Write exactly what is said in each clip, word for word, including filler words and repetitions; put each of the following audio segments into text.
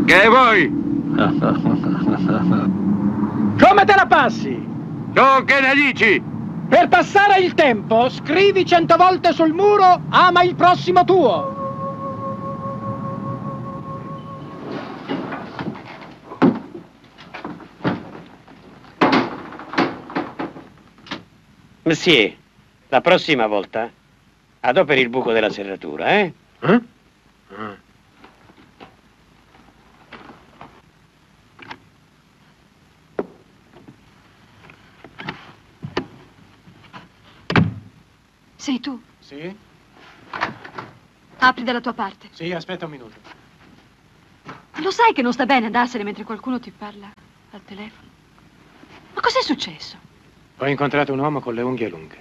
Che vuoi? Come te la passi? Tu che ne dici? Per passare il tempo, scrivi cento volte sul muro ama il prossimo tuo. Monsieur, la prossima volta adoperi il buco della serratura, eh? Eh? Ah. Sei tu? Sì? Apri dalla tua parte. Sì, aspetta un minuto. Lo sai che non sta bene andarsene mentre qualcuno ti parla al telefono? Ma cos'è successo? Ho incontrato un uomo con le unghie lunghe.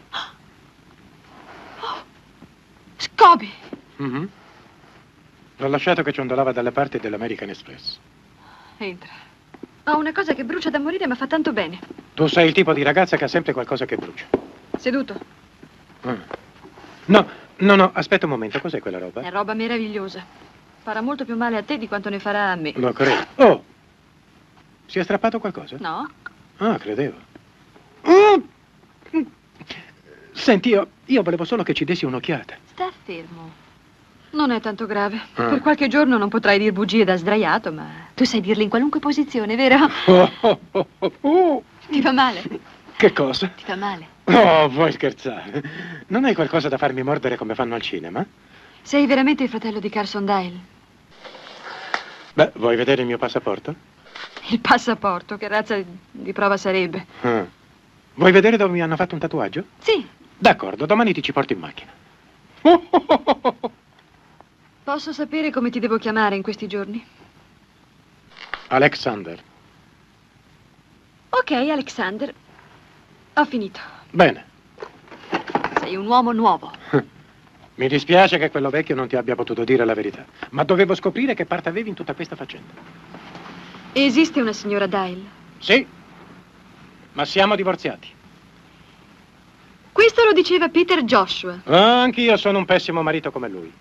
Oh, Scobie! Mm-hmm. L'ho lasciato che ciondolava dalle parti dell'American Express. Entra. Ho una cosa che brucia da morire ma fa tanto bene. Tu sei il tipo di ragazza che ha sempre qualcosa che brucia. Seduto. Ah. No, no, no, aspetta un momento, cos'è quella roba? È roba meravigliosa. Farà molto più male a te di quanto ne farà a me. Lo credo. Oh! Si è strappato qualcosa? No? Ah, credevo. Oh! Senti, io, io volevo solo che ci dessi un'occhiata. Sta fermo. Non è tanto grave. Ah. Per qualche giorno non potrai dir bugie da sdraiato, ma tu sai dirle in qualunque posizione, vero? Oh, oh, oh, oh, oh. Ti fa male? Che cosa? Ti fa male? Oh, vuoi scherzare? Non hai qualcosa da farmi mordere come fanno al cinema? Sei veramente il fratello di Carson Dyle? Beh, vuoi vedere il mio passaporto? Il passaporto, che razza di prova sarebbe? Ah. Vuoi vedere dove mi hanno fatto un tatuaggio? Sì. D'accordo, domani ti ci porto in macchina. Posso sapere come ti devo chiamare in questi giorni? Alexander. Ok, Alexander. Ho finito. Bene. Sei un uomo nuovo. Mi dispiace che quello vecchio non ti abbia potuto dire la verità, ma dovevo scoprire che parte avevi in tutta questa faccenda. Esiste una signora Dyle? Sì, ma siamo divorziati. Questo lo diceva Peter Joshua. Ah, anch'io sono un pessimo marito come lui.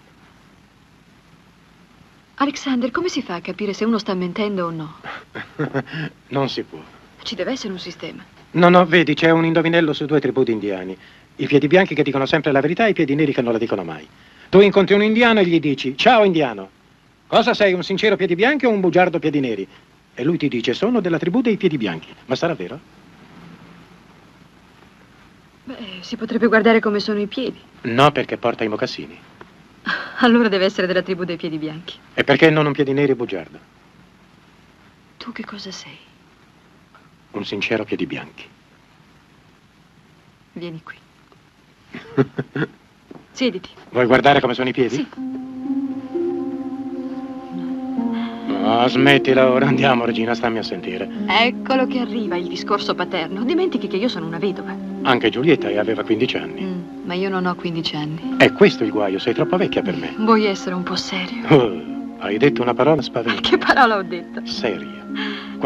Alexander, come si fa a capire se uno sta mentendo o no? Non si può. Ci deve essere un sistema. No, no, vedi, c'è un indovinello su due tribù di indiani. I piedi bianchi che dicono sempre la verità e i piedi neri che non la dicono mai. Tu incontri un indiano e gli dici: ciao indiano, cosa sei, un sincero piedi bianchi o un bugiardo piedi neri? E lui ti dice: sono della tribù dei piedi bianchi. Ma sarà vero? Beh, si potrebbe guardare come sono i piedi. No, perché porta i mocassini. Allora deve essere della tribù dei piedi bianchi. E perché non un piedi neri e bugiardo? Tu che cosa sei? Un sincero piedi bianchi. Vieni qui. Siediti. Vuoi guardare come sono i piedi? Sì. No, smettila ora, andiamo Regina, stammi a sentire. Eccolo che arriva il discorso paterno. Dimentichi che io sono una vedova. Anche Giulietta aveva quindici anni. Mm, ma io non ho quindici anni. È questo il guaio, sei troppo vecchia per me. Vuoi essere un po' serio? Oh, hai detto una parola spaventosa. Che parola ho detto? Seria.